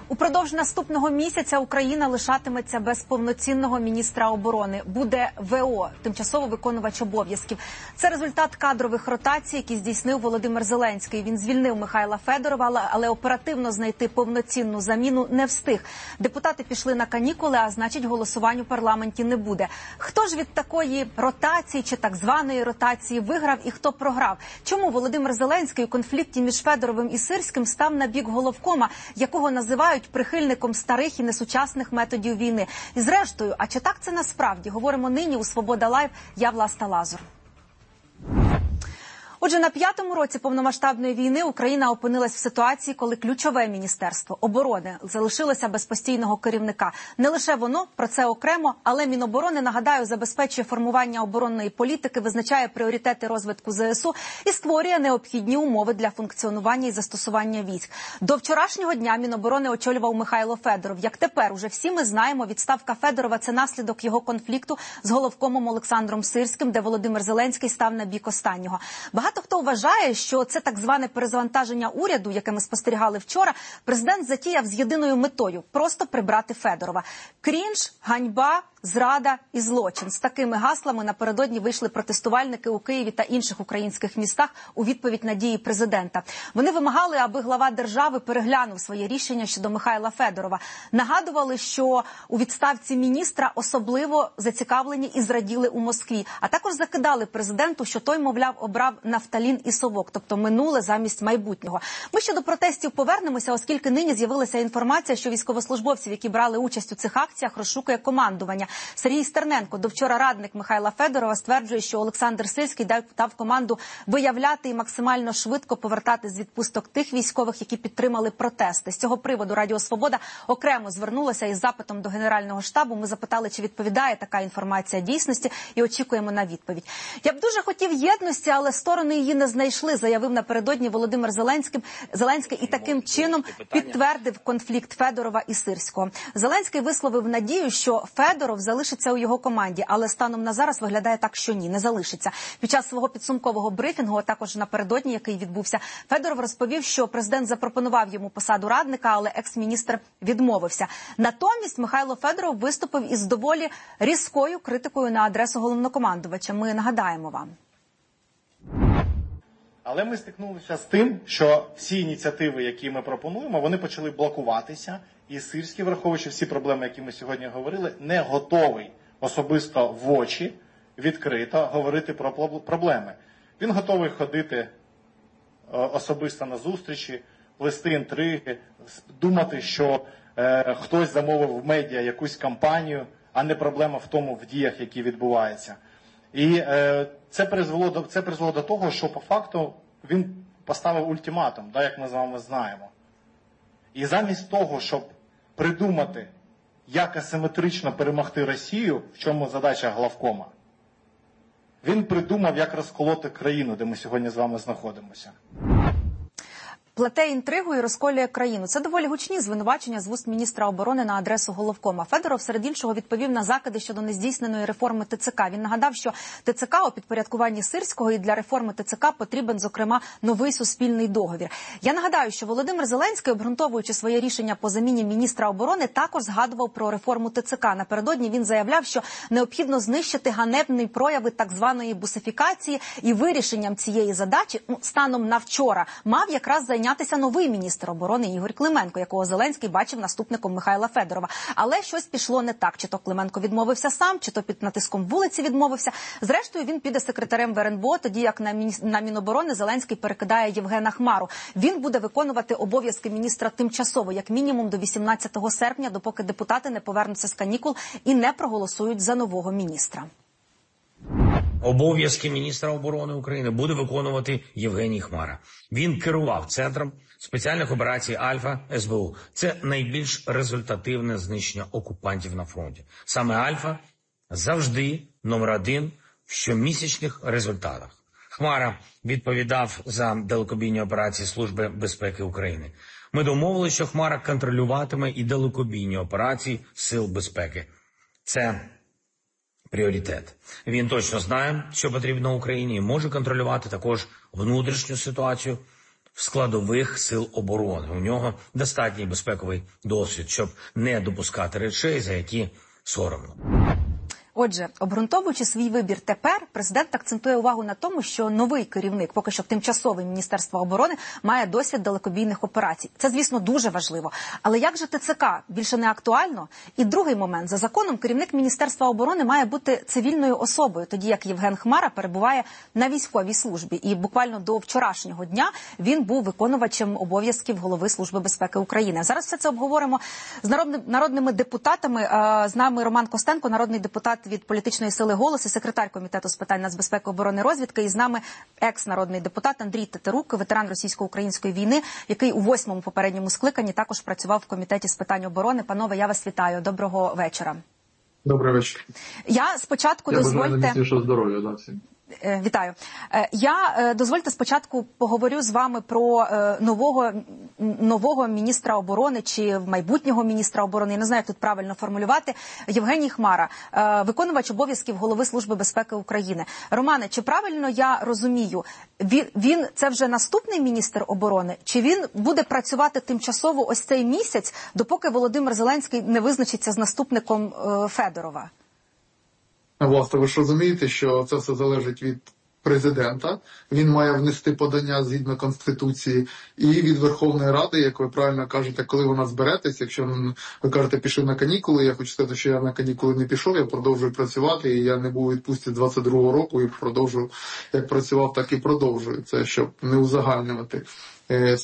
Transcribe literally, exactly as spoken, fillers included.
Упродовж наступного місяця Україна лишатиметься без повноцінного міністра оборони. Буде ВО – тимчасово виконувач обов'язків. Це результат кадрових ротацій, які здійснив Володимир Зеленський. Він звільнив Михайла Федорова, але оперативно знайти повноцінну заміну не встиг. Депутати пішли на канікули, а значить голосувань у парламенті не буде. Хто ж від такої ротації чи так званої ротації виграв і хто програв? Чому Володимир Зеленський у конфлікті між Федоровим і Сирським став на бік головкома, якого називають прихильником старих і несучасних методів війни? І зрештою, а чи так це насправді? Говоримо нині у «Свобода Лайв». Я Власта Лазур. Отже, на п'ятому році повномасштабної війни Україна опинилась в ситуації, коли ключове міністерство оборони залишилося без постійного керівника. Не лише воно, про це окремо, але Міноборони, нагадаю, забезпечує формування оборонної політики, визначає пріоритети розвитку ЗСУ і створює необхідні умови для функціонування і застосування військ. До вчорашнього дня Міноборони очолював Михайло Федоров. Як тепер уже всі ми знаємо, відставка Федорова – це наслідок його конфлікту з головкомом Олександром Сирським, де Володимир Зеленський став на бік останнього. Багато хто вважає, що це так зване перезавантаження уряду, яке ми спостерігали вчора, президент затіяв з єдиною метою – просто прибрати Федорова. Крінж, ганьба, зрада і злочин. З такими гаслами напередодні вийшли протестувальники у Києві та інших українських містах у відповідь на дії президента. Вони вимагали, аби глава держави переглянув своє рішення щодо Михайла Федорова. Нагадували, що у відставці міністра особливо зацікавлені і зраділи у Москві. А також закидали президенту, що той, мовляв, обрав нафталін і совок, тобто минуле замість майбутнього. Ми ще до протестів повернемося, оскільки нині з'явилася інформація, що військовослужбовців, які брали участь у цих акціях, розшукує командування. Сергій Стерненко, довчора радник Михайла Федорова, стверджує, що Олександр Сирський дав команду виявляти і максимально швидко повертати з відпусток тих військових, які підтримали протести. З цього приводу Радіо Свобода окремо звернулося із запитом до Генерального штабу. Ми запитали, чи відповідає така інформація дійсності, і очікуємо на відповідь. Я б дуже хотів єдності, але сторони її не знайшли, заявив напередодні Володимир Зеленський, Зеленський і таким чином підтвердив конфлікт Федорова і Сирського. Зеленський висловив надію, що Федоров залишиться у його команді, але станом на зараз виглядає так, що ні, не залишиться. Під час свого підсумкового брифінгу, а також напередодні, який відбувся, Федоров розповів, що президент запропонував йому посаду радника, але екс-міністр відмовився. Натомість Михайло Федоров виступив із доволі різкою критикою на адресу головнокомандувача. Ми нагадаємо вам. Але ми стикнулися з тим, що всі ініціативи, які ми пропонуємо, вони почали блокуватися. І Сирський, враховуючи всі проблеми, які ми сьогодні говорили, не готовий особисто в очі відкрито говорити про проблеми. Він готовий ходити особисто на зустрічі, плести інтриги, думати, що е, хтось замовив в медіа якусь кампанію, а не проблема в тому, в діях, які відбуваються. І е, це призвело до, це призвело до того, що по факту він поставив ультиматум, да, як ми з вами знаємо. І замість того, щоб придумати, як асиметрично перемогти Росію, в чому задача главкома, він придумав, як розколоти країну, де ми сьогодні з вами знаходимося. Плете інтригу і розколює країну. Це доволі гучні звинувачення з вуст міністра оборони на адресу головкома. Федоров, серед іншого, відповів на закиди щодо нездійсненої реформи ТЦК. Він нагадав, що ТЦК у підпорядкуванні Сирського, і для реформи ТЦК потрібен, зокрема, новий суспільний договір. Я нагадаю, що Володимир Зеленський, обґрунтовуючи своє рішення по заміні міністра оборони, також згадував про реформу ТЦК. Напередодні він заявляв, що необхідно знищити ганебні прояви так званої бусифікації, і вирішенням цієї задачі, ну, станом на вчора, мав якраз зайнятися новий міністр оборони Ігор Клименко, якого Зеленський бачив наступником Михайла Федорова. Але щось пішло не так. Чи то Клименко відмовився сам, чи то під натиском вулиці відмовився. Зрештою, він піде секретарем в ер ен бе о, тоді як на, міні... на Міноборони Зеленський перекидає Євгена Хмару. Він буде виконувати обов'язки міністра тимчасово, як мінімум до вісімнадцятого серпня, допоки депутати не повернуться з канікул і не проголосують за нового міністра. Обов'язки міністра оборони України буде виконувати Євгеній Хмара. Він керував Центром спеціальних операцій «Альфа» ес бе у. Це найбільш результативне знищення окупантів на фронті. Саме «Альфа» завжди номер один в щомісячних результатах. Хмара відповідав за далекобійні операції Служби безпеки України. Ми домовилися, що Хмара контролюватиме і далекобійні операції Сил безпеки. Це пріоритет. Він точно знає, що потрібно Україні, і може контролювати також внутрішню ситуацію в складових сил оборони. У нього достатній безпековий досвід, щоб не допускати речей, за які соромно. Отже, обґрунтовуючи свій вибір тепер, президент акцентує увагу на тому, що новий керівник, поки що тимчасовий Міністерства оборони, має досвід далекобійних операцій. Це, звісно, дуже важливо. Але як же ТЦК більше не актуально? І другий момент. За законом керівник Міністерства оборони має бути цивільною особою, тоді як Євген Хмара перебуває на військовій службі. І буквально до вчорашнього дня він був виконувачем обов'язків голови Служби безпеки України. Зараз все це обговоримо з народними депутатами. З нами Роман Костенко, народний депутат від політичної сили «Голос» і секретар Комітету з питань нацбезпеки, оборони, розвідки. І з нами екс-народний депутат Андрій Тетерук, ветеран російсько-української війни, який у восьмому попередньому скликанні також працював в Комітеті з питань оборони. Панове, я вас вітаю. Доброго вечора. Добрий вечір. Я спочатку я дозвольте... бажаю найміцнішого здоров'я да, всім. Вітаю. Я, дозвольте, спочатку поговорю з вами про нового, нового міністра оборони чи майбутнього міністра оборони, я не знаю, як тут правильно формулювати, Євгеній Хмара, виконувач обов'язків голови Служби безпеки України. Романе, чи правильно я розумію, він, він це вже наступний міністр оборони, чи він буде працювати тимчасово ось цей місяць, допоки Володимир Зеленський не визначиться з наступником Федорова? Власне, ви ж розумієте, що це все залежить від президента. Він має внести подання згідно Конституції і від Верховної Ради, як ви правильно кажете, коли вона зберетесь. Якщо ви кажете, пішов на канікули, я хочу сказати, що я на канікули не пішов, я продовжую працювати, і я не був у відпустці двадцять другого року і продовжую, як працював, так і продовжую. Це щоб не узагальнювати.